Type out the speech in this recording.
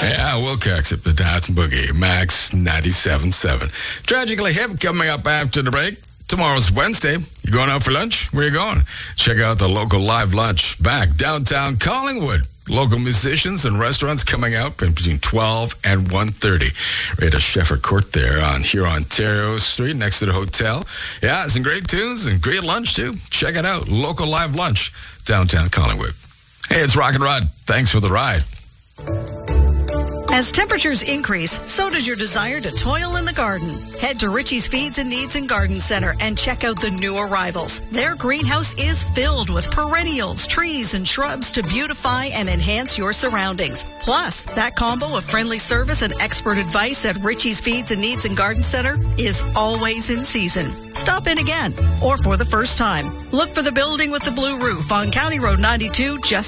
Yeah, Wilcox at the Dance Boogie, Max 97.7. Tragically Hip coming up after the break. Tomorrow's Wednesday. You going out for lunch? Where you going? Check out the local live lunch back downtown Collingwood. Local musicians and restaurants coming out between 12 and 1:30. Right at Sheffer Court there on Ontario Street next to the hotel. Yeah, some great tunes and great lunch too. Check it out. Local live lunch downtown Collingwood. Hey, it's Rock and Rod. Thanks for the ride. As temperatures increase, so does your desire to toil in the garden. Head to Richie's Feeds and Needs and Garden Center and check out the new arrivals. Their greenhouse is filled with perennials, trees, and shrubs to beautify and enhance your surroundings. Plus, that combo of friendly service and expert advice at Richie's Feeds and Needs and Garden Center is always in season. Stop in again or for the first time. Look for the building with the blue roof on County Road 92 just